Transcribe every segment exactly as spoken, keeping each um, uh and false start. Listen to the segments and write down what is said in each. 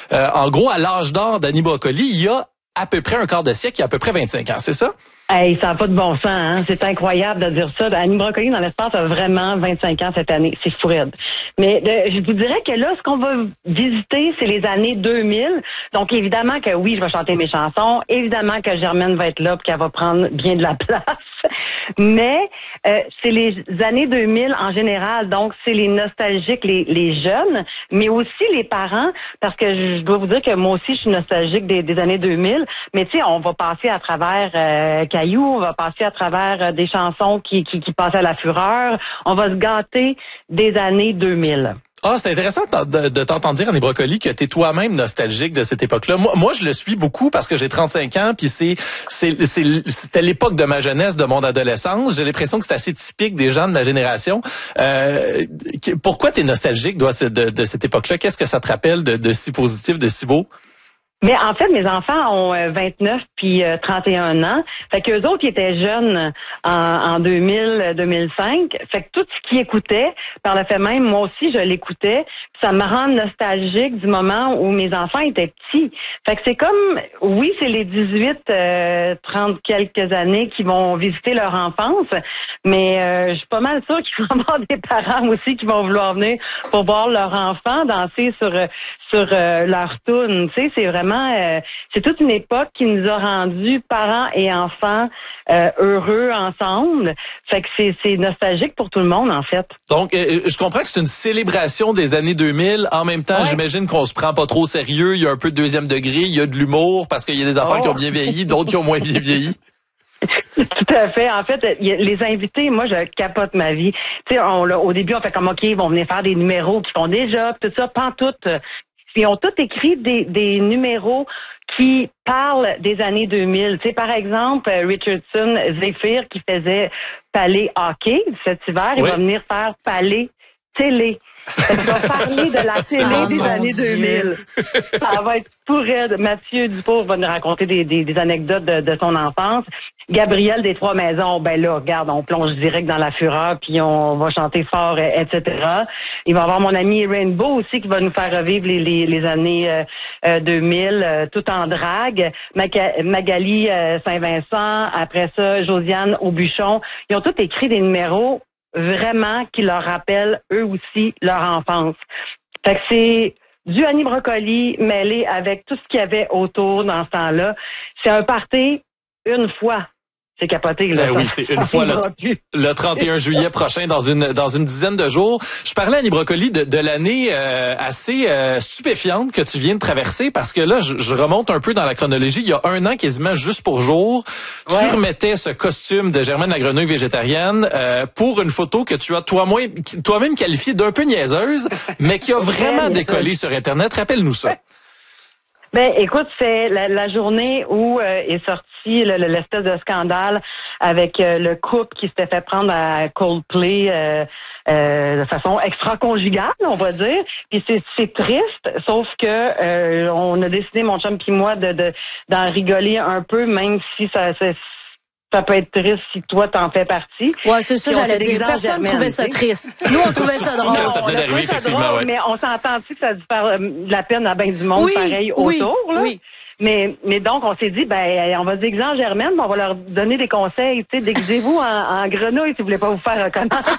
Euh, en gros, à l'âge d'or d'Annie Brocoli, il y a à peu près un quart de siècle, il y a à peu près vingt-cinq ans, c'est ça? Hey, ça n'a pas de bon sens, hein? C'est incroyable de dire ça. Annie Brocoli dans l'espace a vraiment vingt-cinq ans cette année. C'est fou raide. Mais de, je vous dirais que là, ce qu'on va visiter, c'est les années deux mille. Donc, évidemment que oui, je vais chanter mes chansons. Évidemment que Germaine va être là et qu'elle va prendre bien de la place. Mais euh, c'est les années deux mille en général. Donc, c'est les nostalgiques, les, les jeunes, mais aussi les parents. Parce que je dois vous dire que moi aussi, je suis nostalgique des, des années deux mille. Mais tu sais, on va passer à travers... Euh, Caillou, on va passer à travers euh, des chansons qui, qui, qui passaient à la fureur. On va se gâter des années deux mille. Ah, c'est intéressant de, de t'entendre dire, Annie Brocoli, que t'es toi-même nostalgique de cette époque-là. Moi, moi, je le suis beaucoup parce que j'ai trente-cinq ans, puis c'est, c'est, c'est, c'était l'époque de ma jeunesse, de mon adolescence. J'ai l'impression que c'est assez typique des gens de ma génération. Euh, pourquoi t'es nostalgique de, de, de cette époque-là? Qu'est-ce que ça te rappelle de, de si positif, de si beau? Mais en fait, mes enfants ont vingt-neuf puis trente et un ans. Fait qu'eux autres, ils étaient jeunes en, en deux mille, deux mille cinq. Fait que tout ce qu'ils écoutaient, par le fait même, moi aussi, je l'écoutais. Ça me rend nostalgique du moment où mes enfants étaient petits. Fait que c'est comme, oui, c'est les dix-huit, trente quelques années qui vont visiter leur enfance, mais euh, je suis pas mal sûre qu'il va y avoir des parents aussi qui vont vouloir venir pour voir leur enfant danser sur sur euh, leur toune. Tu sais, c'est vraiment, euh, c'est toute une époque qui nous a rendus parents et enfants euh, heureux ensemble. Fait que c'est, c'est nostalgique pour tout le monde, en fait. Donc, euh, je comprends que c'est une célébration des années deux mille. En même temps, ouais. J'imagine qu'on se prend pas trop au sérieux. Il y a un peu de deuxième degré, il y a de l'humour parce qu'il y a des enfants oh. qui ont bien vieilli, d'autres qui ont moins bien vieilli. Tout à fait. En fait, les invités, moi, je capote ma vie. Tu sais, on, au début, on fait comme, OK, ils vont venir faire des numéros qu'ils font déjà, tout ça, pantoute. Ils ont tous écrit des, des numéros qui parlent des années deux mille. Tu sais, par exemple, Richardson Zephyr qui faisait Palais Hockey cet hiver, oui. Il va venir faire Palais Télé. Il va parler de la télé oh, des années Dieu. deux mille. Ça va être tout raide. Mathieu Dufour va nous raconter des, des, des anecdotes de, de son enfance. Gabriel des Trois Maisons, ben là, regarde, on plonge direct dans la fureur, puis on va chanter fort, et cetera. Il va y avoir mon ami Rainbow aussi qui va nous faire revivre les, les, les années euh, deux mille, euh, tout en drague. Maga- Magali euh, Saint-Vincent, après ça, Josiane Aubuchon. Ils ont tous écrit des numéros vraiment qui leur rappellent eux aussi leur enfance. Fait que c'est du Annie Brocoli mêlé avec tout ce qu'il y avait autour dans ce temps-là. C'est un party une fois. C'est capoté, là. Euh, oui, c'est une fois le, le trente et un juillet prochain, dans une dans une dizaine de jours. Je parlais à Annie Brocoli de, de l'année euh, assez euh, stupéfiante que tu viens de traverser, parce que là, je, je remonte un peu dans la chronologie. Il y a un an, quasiment juste pour jour, ouais. Tu remettais ce costume de Germaine la grenouille végétarienne euh, pour une photo que tu as toi-même toi-même qualifiée d'un peu niaiseuse, mais qui a vraiment décollé sur Internet. Rappelle-nous ça. Ben, écoute, c'est la, la journée où euh, est sorti le, le, l'espèce de scandale avec euh, le couple qui s'était fait prendre à Coldplay euh, euh, de façon extra-conjugale, on va dire. Puis c'est, c'est triste, sauf que euh, on a décidé, mon chum puis moi, de, de d'en rigoler un peu, même si ça, ça ça peut être triste si toi t'en fais partie. Ouais, c'est ça, j'allais dire. Personne ne trouvait ça triste. Nous, on trouvait ça drôle. Ça venait d'arriver, effectivement, drôle, ouais. Mais on s'entend-tu que ça a dû faire de la peine à bien du monde, oui, pareil, oui, autour, là? Oui. Mais, mais donc, on s'est dit, ben, on va se déguiser en Germaine, on va leur donner des conseils, tu sais, déguisez-vous en, en grenouille si vous voulez pas vous faire reconnaître.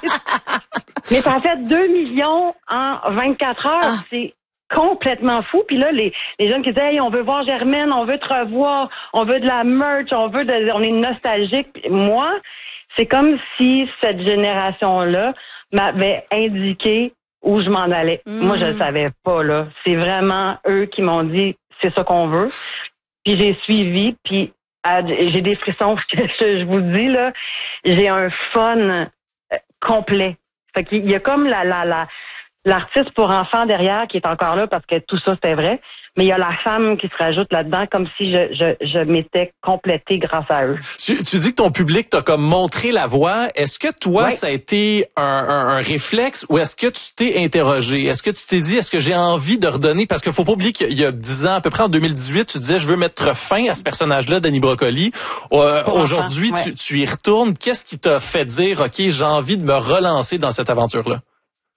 Mais ça a fait deux millions en vingt-quatre heures. Ah. C'est complètement fou. Puis là, les, les jeunes qui disaient, hey, on veut voir Germaine, on veut te revoir, on veut de la merch, on veut de, on est nostalgique. Puis moi, c'est comme si cette génération-là m'avait indiqué où je m'en allais. Mmh. Moi, je le savais pas, là. C'est vraiment eux qui m'ont dit, c'est ça qu'on veut. Puis j'ai suivi, puis j'ai des frissons, je, je vous dis, là, j'ai un fun complet. Fait qu'il y a comme la, la, la, l'artiste pour enfants derrière qui est encore là parce que tout ça, c'était vrai. Mais il y a la femme qui se rajoute là-dedans comme si je, je, je m'étais complétée grâce à eux. Tu, tu dis que ton public t'a comme montré la voie. Est-ce que toi, ouais. ça a été un, un, un réflexe ou est-ce que tu t'es interrogé? Est-ce que tu t'es dit, est-ce que j'ai envie de redonner? Parce qu'il faut pas oublier qu'il y a dix ans, à peu près en deux mille dix-huit, tu disais, je veux mettre fin à ce personnage-là d'Annie Brocoli. Euh, aujourd'hui, ouais. tu, tu y retournes. Qu'est-ce qui t'a fait dire, OK, j'ai envie de me relancer dans cette aventure-là?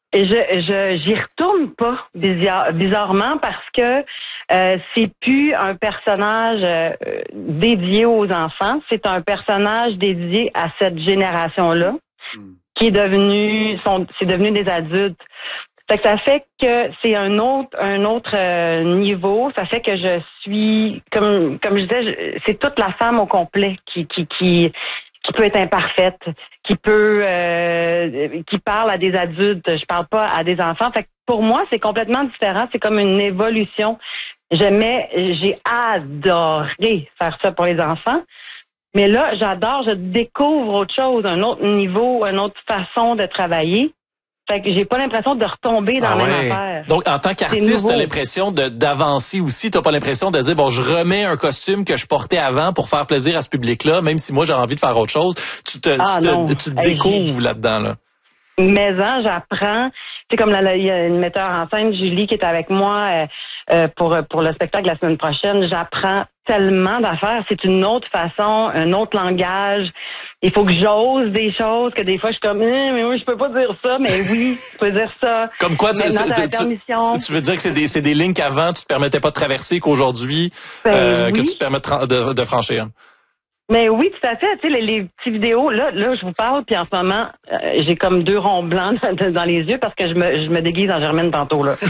je, je, j'y retourne pas bizarre, bizarrement parce que euh, c'est plus un personnage euh, dédié aux enfants, c'est un personnage dédié à cette génération-là mm. qui est devenu, sont, c'est devenu des adultes. Fait que ça fait que c'est un autre, un autre euh, niveau. Ça fait que je suis, comme, comme je disais, je, c'est toute la femme au complet qui, qui, qui. qui peut être imparfaite, qui peut, euh, qui parle à des adultes, je parle pas à des enfants. Fait que pour moi, c'est complètement différent. C'est comme une évolution. J'aimais, j'ai adoré faire ça pour les enfants. Mais là, j'adore, je découvre autre chose, un autre niveau, une autre façon de travailler. Fait que j'ai pas l'impression de retomber dans ah la même ouais. affaire. Donc, en tant qu'artiste, t'as l'impression de, d'avancer aussi. T'as pas l'impression de dire, bon, je remets un costume que je portais avant pour faire plaisir à ce public-là, même si moi, j'ai envie de faire autre chose. Tu te, ah, tu te, tu te hey, découvres là-dedans, là. Mais hein, j'apprends. C'est comme là, il y a une metteur en scène, Julie, qui est avec moi euh, euh, pour pour le spectacle la semaine prochaine. J'apprends tellement d'affaires. C'est une autre façon, un autre langage. Il faut que j'ose des choses que des fois je suis comme eh, mais oui je peux pas dire ça, mais oui je peux dire ça. Comme quoi tu, tu, tu, tu veux dire que c'est des c'est des lignes qu'avant tu te permettais pas de traverser qu'aujourd'hui ben, euh, oui. que tu te permets de, de franchir. Mais oui, tout à fait. Tu sais, les, les petites vidéos, là, là, je vous parle, puis en ce moment, euh, j'ai comme deux ronds blancs dans, dans les yeux parce que je me, je me déguise en Germaine tantôt, là.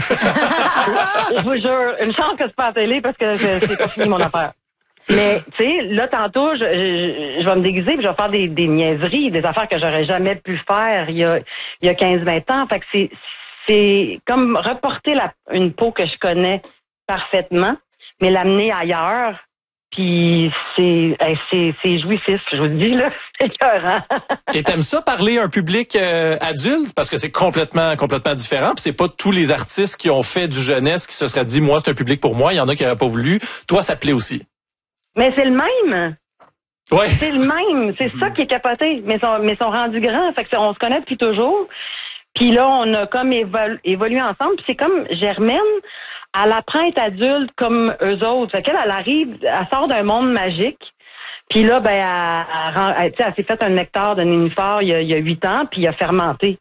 Je vous jure, une chance que c'est pas à la télé parce que c'est, c'est pas fini mon affaire. Mais, tu sais, là, tantôt, je, je, je vais me déguiser puis je vais faire des, des niaiseries, des affaires que j'aurais jamais pu faire il y a, il y a quinze vingt ans. Fait que c'est, c'est comme reporter la, une peau que je connais parfaitement, mais l'amener ailleurs. Puis c'est c'est c'est jouissif, je vous dis là, c'est écœurant. Et t'aimes ça parler à un public euh, adulte parce que c'est complètement complètement différent, puis c'est pas tous les artistes qui ont fait du jeunesse qui se seraient dit moi c'est un public pour moi, il y en a qui n'auraient pas voulu. Toi ça te plaît aussi. Mais c'est le même. Ouais. C'est le même, c'est ça qui est capoté, mais sont mais sont rendus grands, fait que on se connaît depuis toujours. Puis là on a comme évolu- évolué ensemble, puis c'est comme Germaine. Elle apprend à être adulte comme eux autres. Fait qu'elle, elle arrive, elle sort d'un monde magique. Puis là, ben, elle, elle, elle, elle s'est fait un nectar de nénuphar il y a, il y a huit ans, puis il a fermenté.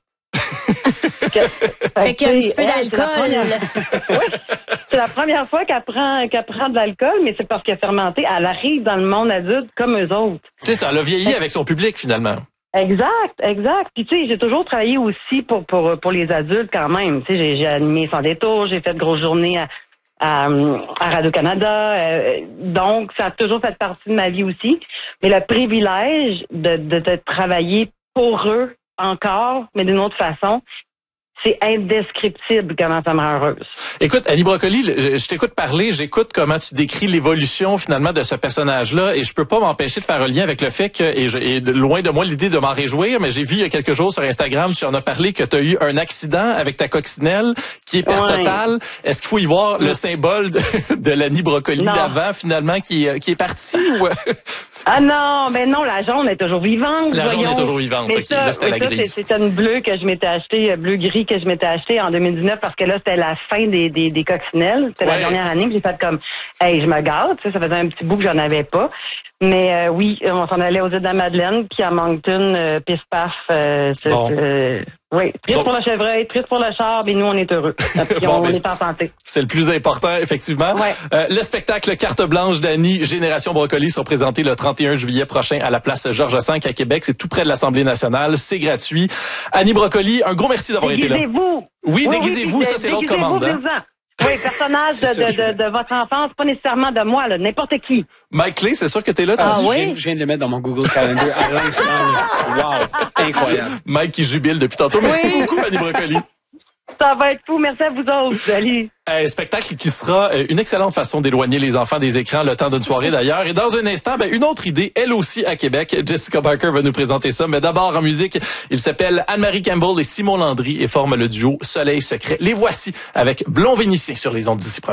que, fait qu'il y a un petit peu d'alcool. C'est oui, c'est la première fois qu'elle prend, qu'elle prend de l'alcool, mais c'est parce qu'elle a fermenté. Elle arrive dans le monde adulte comme eux autres. Tu sais, ça, elle a vieilli avec son public, finalement. Exact, exact. Puis tu sais, j'ai toujours travaillé aussi pour pour pour les adultes quand même. Tu sais, j'ai, j'ai animé Sans détour, j'ai fait de grosses journées à à, à Radio-Canada. Euh, donc, ça a toujours fait partie de ma vie aussi. Mais le privilège de de, de travailler pour eux encore, mais d'une autre façon, c'est indescriptible comment ça me rend heureuse. Écoute, Annie Brocoli, je, je t'écoute parler, j'écoute comment tu décris l'évolution finalement de ce personnage-là et je peux pas m'empêcher de faire un lien avec le fait que, et, je, et loin de moi l'idée de m'en réjouir, mais j'ai vu il y a quelques jours sur Instagram, tu en as parlé que tu as eu un accident avec ta coccinelle qui est perte ouais. totale. Est-ce qu'il faut y voir le symbole de, de l'Annie Brocoli non. d'avant finalement qui, qui est parti ou... Ah non, ben non, la jaune est toujours vivante. La voyons. jaune est toujours vivante, mais ok, ça, là c'était oui, la ça, grise. C'est, c'est une bleue que je m'étais achetée, bleu-gris que je m'étais acheté en deux mille dix-neuf parce que là, c'était la fin des, des, des coccinelles. C'était ouais. la dernière année que j'ai fait comme, hey, je me gâte. Tu sais, ça faisait un petit bout que j'en avais pas. Mais euh, oui, on s'en allait aux îles de la Madeleine, puis à Moncton, euh, pif paf. Euh, c'est, bon. euh, oui, triste Donc, pour le chevreuil, triste pour le char, mais nous, on est heureux. Puis bon, on ben, est en santé. C'est le plus important, effectivement. Ouais. Euh, le spectacle Carte blanche d'Annie, Génération Brocoli, sera présenté le trente et un juillet prochain à la place Georges V à Québec. C'est tout près de l'Assemblée nationale. C'est gratuit. Annie Brocoli, un gros merci d'avoir été là. Déguisez-vous. Oui, oui déguisez-vous, oui, ça c'est l'autre commande. Hein? Oui, personnage de, de, de, de votre enfance, pas nécessairement de moi, là, n'importe qui. Mike Clay, c'est sûr que t'es là. Ah tu oui? Je viens, je viens de le mettre dans mon Google Calendar à l'instant. Wow, incroyable. Mike qui jubile depuis tantôt. Merci oui. beaucoup, Annie Brocoli. Ça va être fou. Merci à vous autres. Salut. Un spectacle qui sera une excellente façon d'éloigner les enfants des écrans le temps d'une soirée d'ailleurs. Et dans un instant, ben, une autre idée, elle aussi à Québec. Jessica Barker va nous présenter ça. Mais d'abord en musique, il s'appelle Anne-Marie Campbell et Simon Landry et forment le duo Soleil Secret. Les voici avec Blond Vénitien sur les ondes d'ici.